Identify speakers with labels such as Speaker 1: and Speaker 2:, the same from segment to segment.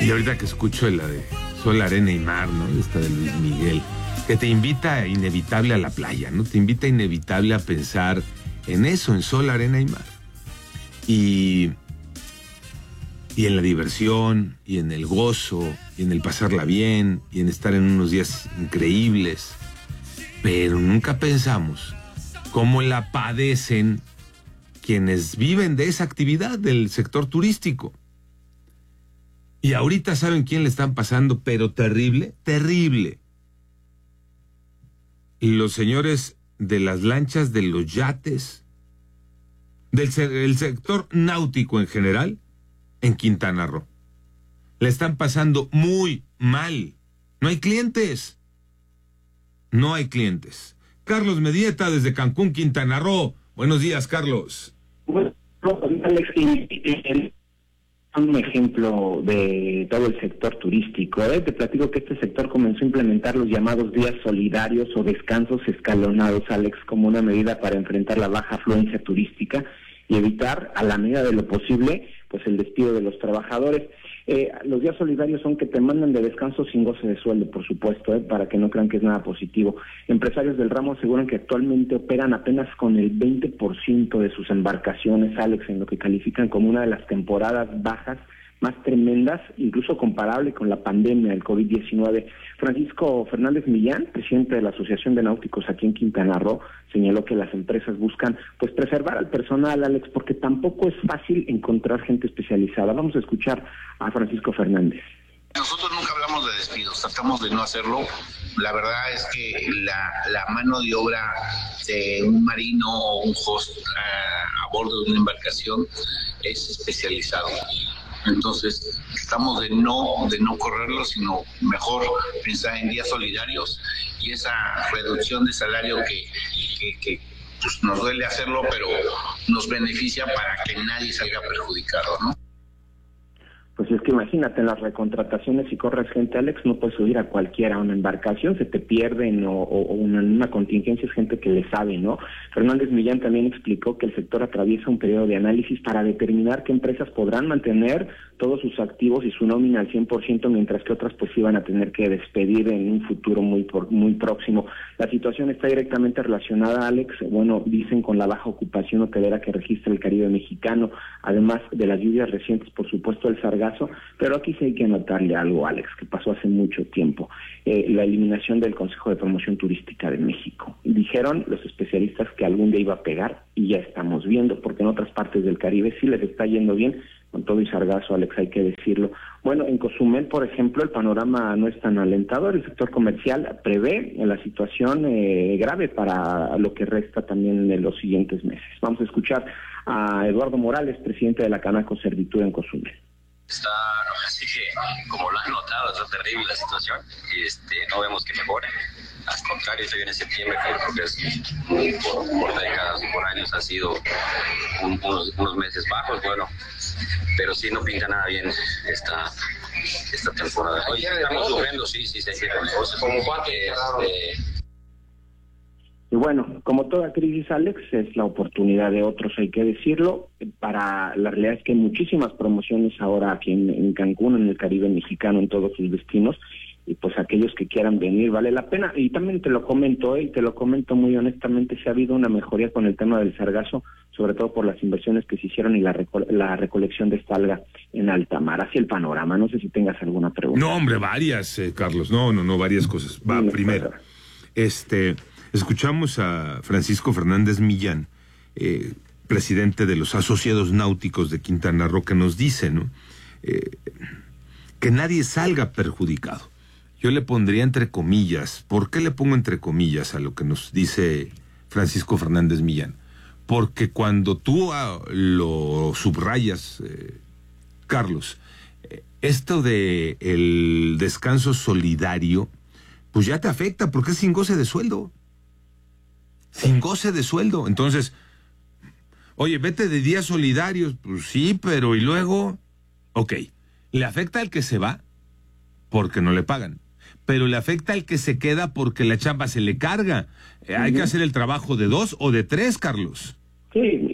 Speaker 1: Y ahorita que escucho la de Sol, Arena y Mar, ¿no? Esta de Luis Miguel, que te invita inevitable a la playa, ¿no? Te invita inevitable a pensar en eso, en Sol, Arena y Mar. Y en la diversión, y en el gozo, y en el pasarla bien, y en estar en unos días increíbles. Pero nunca pensamos cómo la padecen quienes viven de esa actividad, del sector turístico. Y ahorita saben quién le están pasando, pero terrible, terrible. Los señores de las lanchas, de los yates, el sector náutico en general, en Quintana Roo. Le están pasando muy mal. No hay clientes. No hay clientes. Carlos Medieta, desde Cancún, Quintana Roo. Buenos días, Carlos.
Speaker 2: Bueno, Alex, un ejemplo de todo el sector turístico. Te platico que este sector comenzó a implementar los llamados días solidarios o descansos escalonados, Alex, como una medida para enfrentar la baja afluencia turística y evitar, a la medida de lo posible, pues el despido de los trabajadores. Los días solidarios son que te mandan de descanso sin goce de sueldo, por supuesto, para que no crean que es nada positivo. Empresarios del ramo aseguran que actualmente operan apenas con el 20% de sus embarcaciones, Alex, en lo que califican como una de las temporadas bajas más tremendas, incluso comparable con la pandemia del COVID-19. Francisco Fernández Millán, presidente de la Asociación de Náuticos aquí en Quintana Roo, señaló que las empresas buscan pues preservar al personal, Alex, porque tampoco es fácil encontrar gente especializada. Vamos a escuchar a Francisco Fernández.
Speaker 3: Nosotros nunca hablamos de despidos, tratamos de no hacerlo. La verdad es que la mano de obra de un marino o un host a bordo de una embarcación es especializado. Entonces, tratamos de no correrlo, sino mejor pensar en días solidarios y esa reducción de salario que pues, nos duele hacerlo, pero nos beneficia para que nadie salga perjudicado, ¿no?
Speaker 2: Pues es que imagínate, en las recontrataciones, si corres gente, Alex, no puedes subir a cualquiera a una embarcación, se te pierden o una contingencia, es gente que le sabe, ¿no? Fernández Millán también explicó que el sector atraviesa un periodo de análisis para determinar qué empresas podrán mantener todos sus activos y su nómina al 100%, mientras que otras pues iban a tener que despedir en un futuro muy próximo. La situación está directamente relacionada, Alex, bueno, dicen con la baja ocupación hotelera que registra el Caribe mexicano, además de las lluvias recientes, por supuesto, el sargazo. Pero aquí sí hay que anotarle algo, Alex, que pasó hace mucho tiempo, la eliminación del Consejo de Promoción Turística de México. Dijeron los especialistas que algún día iba a pegar y ya estamos viendo, porque en otras partes del Caribe sí les está yendo bien, con todo y sargazo, Alex, hay que decirlo. Bueno, en Cozumel, por ejemplo, el panorama no es tan alentador. El sector comercial prevé la situación grave para lo que resta también de los siguientes meses. Vamos a escuchar a Eduardo Morales, presidente de la Canaco Servitud en Cozumel.
Speaker 4: Está, así que, como lo han notado, está terrible la situación y no vemos que mejore. Al contrario, se viene septiembre, porque por décadas y por años ha sido unos meses bajos, bueno, pero sí no pinta nada bien esta temporada. Hoy estamos sufriendo, sí, se sigue con negocios. ¿Cómo cuánto?
Speaker 2: Y bueno, como toda crisis, Alex, es la oportunidad de otros, hay que decirlo. La realidad es que hay muchísimas promociones ahora aquí en Cancún, en el Caribe mexicano, en todos sus destinos, y pues aquellos que quieran venir vale la pena. Y también te lo comento, muy honestamente, si ha habido una mejoría con el tema del sargazo, sobre todo por las inversiones que se hicieron y la recolección de esta alga en alta mar. Así el panorama, no sé si tengas alguna pregunta.
Speaker 1: No, hombre, varias, Carlos, no, varias cosas. Va, primero, escuchamos a Francisco Fernández Millán, presidente de los asociados náuticos de Quintana Roo, que nos dice, ¿no? Que nadie salga perjudicado. Yo le pondría entre comillas. ¿Por qué le pongo entre comillas a lo que nos dice Francisco Fernández Millán? Porque cuando tú lo subrayas, Carlos, esto de el descanso solidario, pues ya te afecta porque es sin goce de sueldo. Sin goce de sueldo. Entonces, oye, vete de días solidarios. Pues sí, pero ¿y luego? Ok, le afecta al que se va porque no le pagan, pero le afecta al que se queda porque la chamba se le carga. Hay que hacer el trabajo de 2 o de 3, Carlos.
Speaker 2: Sí,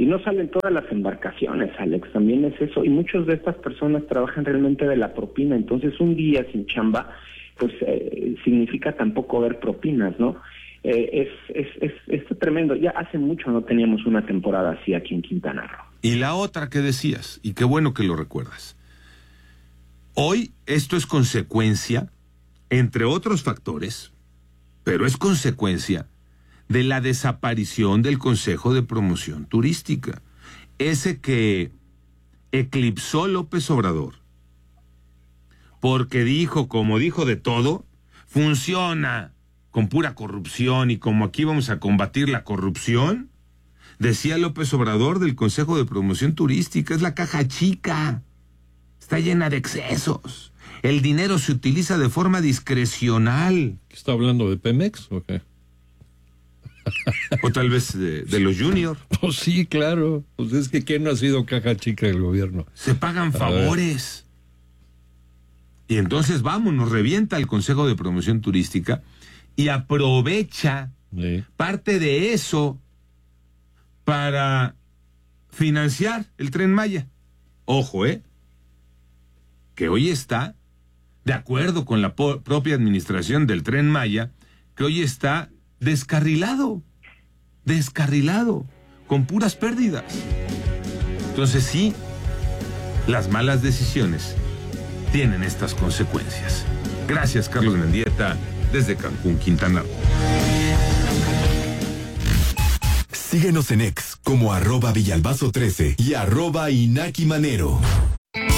Speaker 2: Y no salen todas las embarcaciones, Alex, también es eso. Y muchas de estas personas trabajan realmente de la propina. Entonces, un día sin chamba, pues significa tampoco ver propinas, ¿no? Es tremendo. Ya hace mucho no teníamos una temporada así aquí en Quintana Roo.
Speaker 1: Y la otra que decías, y qué bueno que lo recuerdas. Hoy esto es consecuencia, entre otros factores, pero es consecuencia de la desaparición del Consejo de Promoción Turística. Ese que eclipsó López Obrador, porque dijo, como dijo de todo, funciona con pura corrupción, y como aquí vamos a combatir la corrupción, decía López Obrador del Consejo de Promoción Turística, es la caja chica, está llena de excesos, el dinero se utiliza de forma discrecional.
Speaker 5: ¿Está hablando de Pemex o qué?
Speaker 1: O tal vez de los Junior.
Speaker 5: Pues sí, claro. Pues es que ¿quién no ha sido caja chica del gobierno?
Speaker 1: Se pagan favores. Y entonces nos revienta el Consejo de Promoción Turística y aprovecha parte de eso para financiar el Tren Maya. Ojo, que hoy está, de acuerdo con la propia administración del Tren Maya, que hoy está descarrilado, con puras pérdidas. Entonces sí, las malas decisiones tienen estas consecuencias. Gracias, Carlos Mendieta, desde Cancún, Quintana Roo.
Speaker 6: Síguenos en X como @Villalbazo13 y @Inaki Manero.